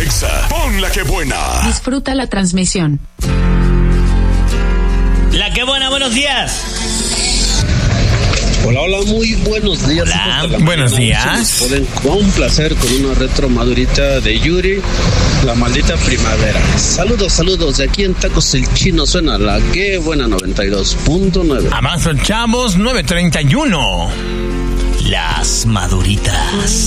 Exa, pon la que buena. Disfruta la transmisión. La que buena, buenos días. Hola, hola, muy buenos días. Hola, buenos días. Pueden complacer con una retro madurita de Yuri, La Maldita Primavera. Saludos, de aquí en Tacos El Chino suena la que buena 92.9. Avanzo, chavos, 9:31. Las maduritas.